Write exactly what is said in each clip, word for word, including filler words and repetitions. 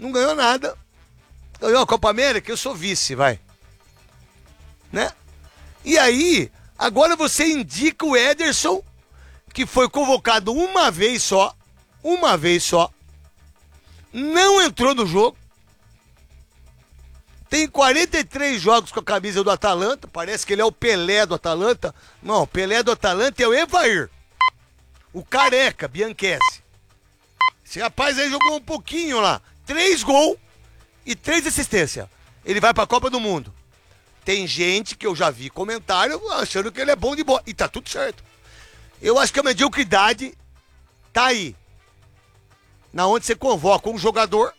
Não ganhou nada. Ganhou a Copa América, eu sou vice, vai. Né? E aí, agora você indica o Ederson, que foi convocado uma vez só, uma vez só, não entrou no jogo, tem quarenta e três jogos com a camisa do Atalanta, parece que ele é o Pelé do Atalanta. Não, o Pelé do Atalanta é o Evair, o careca, Bianchessi. Esse rapaz aí jogou um pouquinho lá, três gols e três assistências. Ele vai pra Copa do Mundo. Tem gente que eu já vi comentário achando que ele é bom de bola, e tá tudo certo. Eu acho que a mediocridade tá aí. Na onde você convoca um jogador,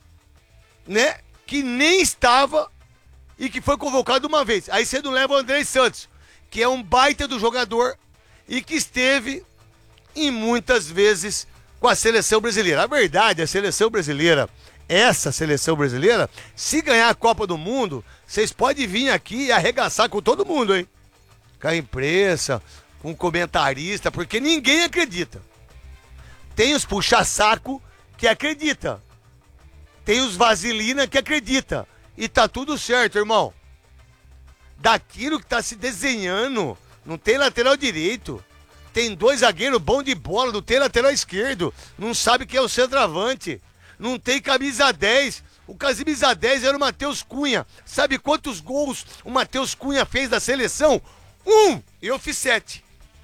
né, que nem estava e que foi convocado uma vez. Aí você não leva o André Santos, que é um baita do jogador e que esteve em muitas vezes com a seleção brasileira. A verdade, a seleção brasileira, essa seleção brasileira, se ganhar a Copa do Mundo, vocês podem vir aqui e arregaçar com todo mundo, hein? Com a imprensa, com o comentarista, porque ninguém acredita. Tem os puxa-saco que acredita. Tem os vaselina que acredita. E tá tudo certo, irmão. Daquilo que tá se desenhando, não tem lateral direito. Tem dois zagueiros bons de bola, não tem lateral esquerdo. Não sabe quem é o centroavante. Não tem camisa dez. O camisa dez era o Matheus Cunha. Sabe quantos gols o Matheus Cunha fez da seleção? Um! Eu fiz sete.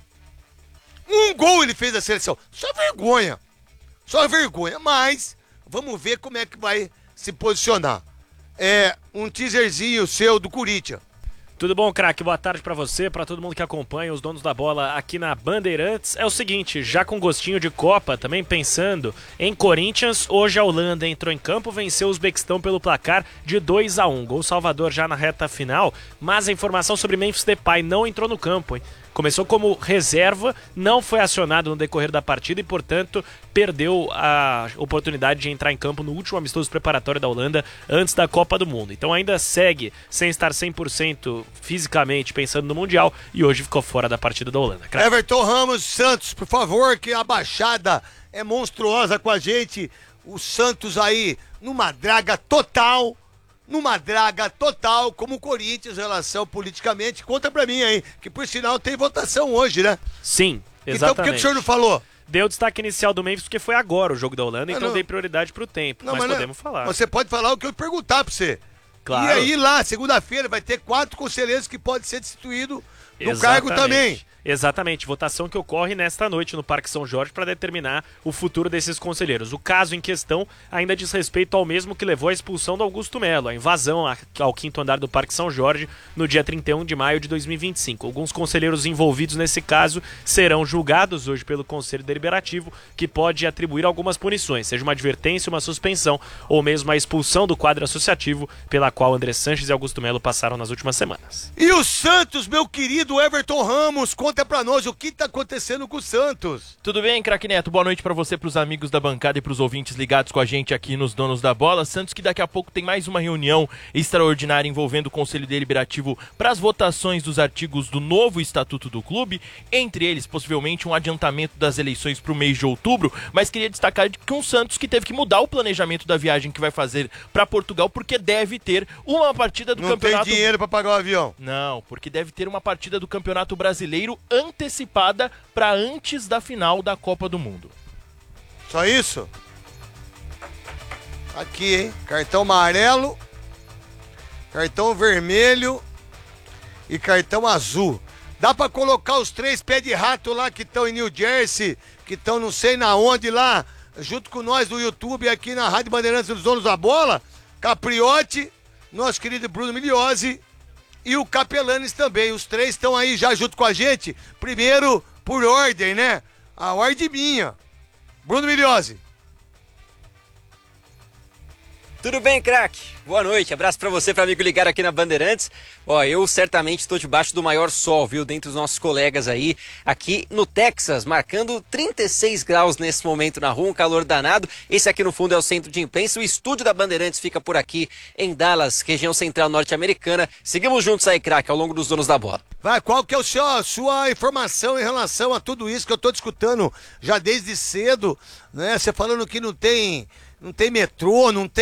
Um gol ele fez da seleção. Só vergonha. Só vergonha. Mas vamos ver como é que vai se posicionar. É um teaserzinho seu do Corinthians. Tudo bom, craque? Boa tarde pra você, pra todo mundo que acompanha os donos da bola aqui na Bandeirantes. É o seguinte, já com gostinho de Copa, também pensando em Corinthians, hoje a Holanda entrou em campo, venceu o Uzbequistão pelo placar de dois a um. Gol Salvador já na reta final, mas a informação sobre Memphis Depay não entrou no campo, hein? Começou como reserva, não foi acionado no decorrer da partida e, portanto, perdeu a oportunidade de entrar em campo no último amistoso preparatório da Holanda antes da Copa do Mundo. Então ainda segue sem estar cem por cento fisicamente pensando no Mundial e hoje ficou fora da partida da Holanda. Crack. Everton Ramos Santos, por favor, que a baixada é monstruosa com a gente. O Santos aí numa draga total. Numa draga total, como o Corinthians em relação politicamente. Conta pra mim aí, que por sinal tem votação hoje, né? Sim, exatamente. Então por que o senhor não falou? Deu destaque inicial do Memphis porque foi agora o jogo da Holanda, não, então não. dei prioridade pro tempo, não, mas, mas podemos não. falar. Você pode falar o que eu perguntar pra você. Claro. E aí lá, segunda-feira, vai ter quatro conselheiros que podem ser destituídos do Exatamente. cargo também. Exatamente, votação que ocorre nesta noite no Parque São Jorge para determinar o futuro desses conselheiros. O caso em questão ainda diz respeito ao mesmo que levou à expulsão do Augusto Melo, a invasão ao quinto andar do Parque São Jorge no dia trinta e um de maio de dois mil e vinte e cinco. Alguns conselheiros envolvidos nesse caso serão julgados hoje pelo Conselho Deliberativo, que pode atribuir algumas punições, seja uma advertência, uma suspensão ou mesmo a expulsão do quadro associativo pela qual André Sanches e Augusto Melo passaram nas últimas semanas. E o Santos, meu querido Everton Ramos, conta pra nós o que tá acontecendo com o Santos. Tudo bem, craque Neto? Boa noite pra você, pros amigos da bancada e pros ouvintes ligados com a gente aqui nos Donos da Bola. Santos que daqui a pouco tem mais uma reunião extraordinária envolvendo o Conselho Deliberativo para as votações dos artigos do novo Estatuto do Clube, entre eles possivelmente um adiantamento das eleições pro mês de outubro, mas queria destacar que um Santos que teve que mudar o planejamento da viagem que vai fazer pra Portugal porque deve ter uma partida do Não campeonato... Não tem dinheiro pra pagar o avião. Não, porque deve ter uma partida do Campeonato Brasileiro antecipada para antes da final da Copa do Mundo. Só isso? Aqui, hein? Cartão amarelo, cartão vermelho e cartão azul. Dá pra colocar os três pés de rato lá que estão em New Jersey, que estão não sei na onde lá, junto com nós do YouTube aqui na Rádio Bandeirantes dos Donos da Bola, Capriotti, nosso querido Bruno Migliozzi e o Capelanes também. Os três estão aí já junto com a gente. Primeiro, por ordem, né? A ordem minha. Bruno Migliozzi. Tudo bem, craque? Boa noite, abraço pra você, pra amigo ligado aqui na Bandeirantes. Ó, eu certamente estou debaixo do maior sol, viu, dentre os nossos colegas aí, aqui no Texas, marcando trinta e seis graus nesse momento na rua, um calor danado. Esse aqui no fundo é o centro de imprensa, o estúdio da Bandeirantes fica por aqui em Dallas, região central norte-americana. Seguimos juntos aí, craque, ao longo dos Donos da Bola. Vai, qual que é o seu, a sua informação em relação a tudo isso que eu tô discutindo já desde cedo, né? Você falando que não tem, não tem metrô, não tem